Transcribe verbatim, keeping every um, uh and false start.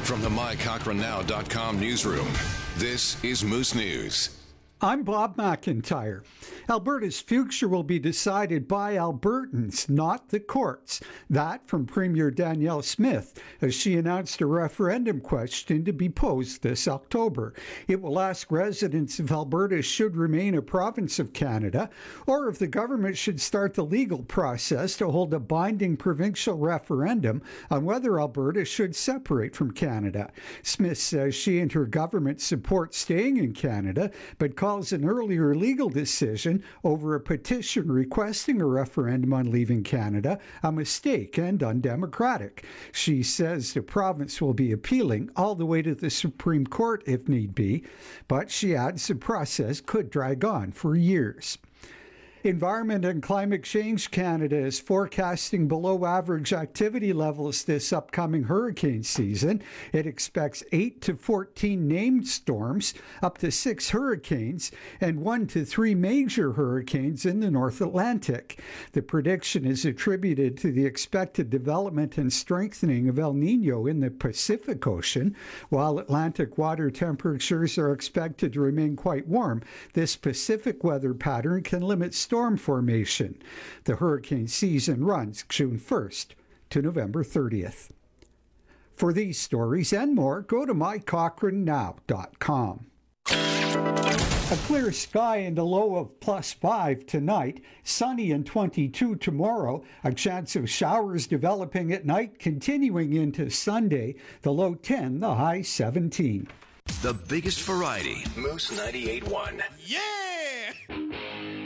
From the my cochrane now dot com newsroom, this is Moose News. I'm Bob McIntyre. Alberta's future will be decided by Albertans, not the courts. That from Premier Danielle Smith, as she announced a referendum question to be posed this October. It will ask residents if Alberta should remain a province of Canada, or if the government should start the legal process to hold a binding provincial referendum on whether Alberta should separate from Canada. Smith says she and her government support staying in Canada, but calls an earlier legal decision over a petition requesting a referendum on leaving Canada a mistake and undemocratic. She says the province will be appealing all the way to the Supreme Court if need be, but she adds the process could drag on for years. Environment and Climate Change Canada is forecasting below average activity levels this upcoming hurricane season. It expects eight to fourteen named storms, up to six hurricanes, and one to three major hurricanes in the North Atlantic. The prediction is attributed to the expected development and strengthening of El Niño in the Pacific Ocean. While Atlantic water temperatures are expected to remain quite warm, this Pacific weather pattern can limit storm formation. The hurricane season runs June first to November thirtieth. For these stories and more, go to my cochrane now dot com. A clear sky and a low of plus five tonight, sunny and twenty-two tomorrow, a chance of showers developing at night, continuing into Sunday, the low ten, the high seventeen. The biggest variety, Moose ninety-eight point one. Yeah!